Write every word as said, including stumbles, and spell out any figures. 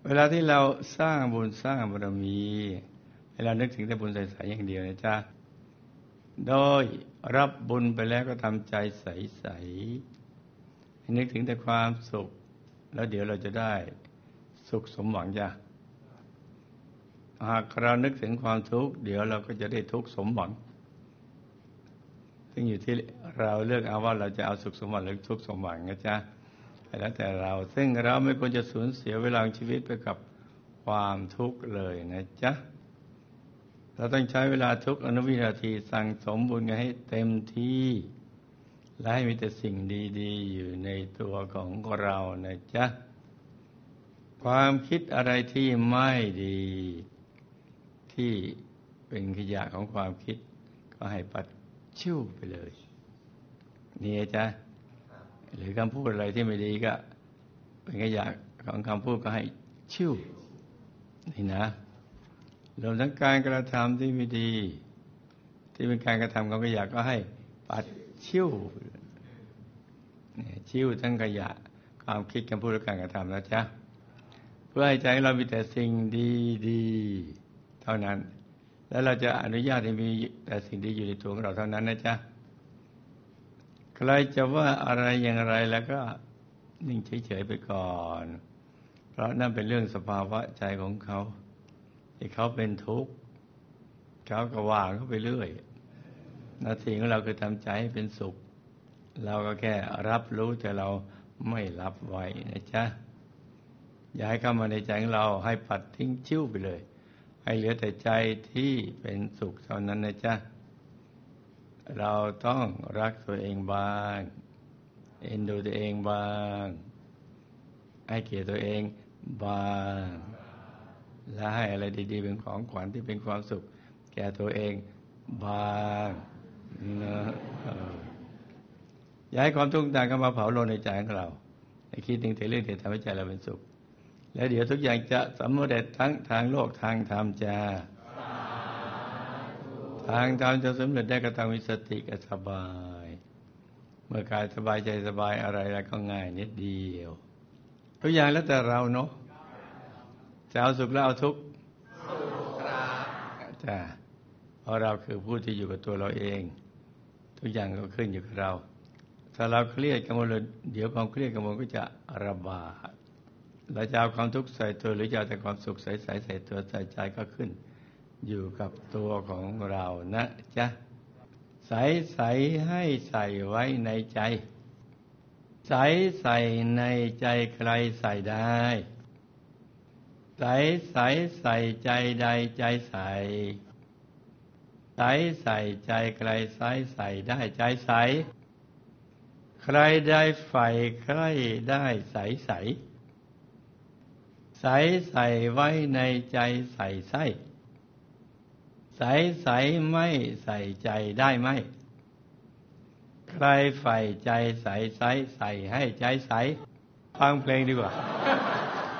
เวลาที่เราสร้างบุญสร้างบารมีให้เรานึกถึงแต่บุญใสๆอย่างเดียวนะจ๊ะโดยรับบุญไปแล้วก็ทำใจใสๆให้นึกถึงแต่ความสุขแล้วเดี๋ยวเราจะได้สุขสมหวังจ้ะหากเรานึกถึงความทุกข์เดี๋ยวเราก็จะได้ทุกข์สมหวังซึ่งอยู่ที่เราเลือกเอาว่าเราจะเอาสุขสมหวังหรือทุกข์สมหวังนะจ๊ะแล้วแต่เราซึ่งเราไม่ควรจะสูญเสียเวลาชีวิตไปกับความทุกข์เลยนะจ๊ะเราต้องใช้เวลาทุกอนุวินาทีสั่งสมบุญกันให้เต็มที่และให้มีแต่สิ่งดีๆอยู่ในตัวของเรานะจ๊ะความคิดอะไรที่ไม่ดีที่เป็นขยะของความคิดก็ให้ปัดชิ่วไปเลยนี่จ๊ะหรือคำพูดอะไรที่ไม่ดีก็เป็นขยะของคำพูดก็ให้ชิ่วนี่นะรวมทั้งการกระทำที่ไม่ดีที่เป็นการกระทำของขยะก็ให้ปัดชิ่วชิ่วทั้งขยะความคิดคำพูดและการกระทำนะจ๊ะเพื่อให้ใจเรามีแต่สิ่งดีๆเท่านั้นแล้วเราจะอนุญาตให้มีแต่สิ่งดีอยู่ในตัวของเราเท่านั้นนะจ๊ะใครจะว่าอะไรอย่างไรแล้วก็นิ่งเฉยๆไปก่อนเพราะนั่นเป็นเรื่องสภาวะใจของเขาที่เขาเป็นทุกข์เขาก็ว่าเขาไปเรื่อยหน้าที่ของเราคือทำใจให้เป็นสุขเราก็แค่รับรู้แต่เราไม่รับไว้นะจ๊ะอย่าให้เข้ามาในใจของเราให้ปัดทิ้งชิ้วไปเลยให้เหลือแต่ใจที่เป็นสุขเท่านั้นนะจ๊ะเราต้องรักตัวเองบ้างเอ็นดูตัวเองบ้างให้เกียรติตัวเองบ้างและให้อะไรดีๆเป็นของขวัญที่เป็นความสุขแก่ตัวเองบ้างนะอย่าให้ความทุกข์ต่างๆเข้ามาเผาโลนในใจของเราให้คิดถึงแต่เรื่องที่ทำให้ใจเราเป็นสุขแล้วเดี๋ยวทุกอย่างจะสำเร็จทั้งทางโลกทางธรรมจ้าทางธรรมจะสำเร็จได้ก็ต้องมีสติกับสบายเมื่อกายสบายใจสบายอะไรแล้วก็ง่ายนิดเดียวทุกอย่างแล้วแต่เราเนาะจะเอาสุขแล้วเอาทุกข์จ้าเพราะเราคือผู้ที่อยู่กับตัวเราเองทุกอย่างก็ขึ้นอยู่กับเราถ้าเราเครียดกังวลเดี๋ยวความเครียดกังวลก็จะระบาดเราจะเอาความทุกข์ใส่ตัวหรือจะเอาแต่ความสุขใส่ใส่ใส่ตัวใส่ใจก็ขึ้นอยู่กับตัวของเรานะจ๊ะใส่ใส่ให้ใส่ไว้ในใจใส่ใส่ในใจใครใส่ได้ใส่ใส่ใส่ใจใดใจใส่ใส่ใส่ใจใครใส่ใส่ได้ใจใสใครได้ใฝ่ใครได้ใสใสใสใส่ไว้ในใจใส่ไส้ใสใสไม่ใส่ใจได้ไหมใครใฝ่ใจใสใสใส่ให้ใจใสฟังเพลงดีกว่า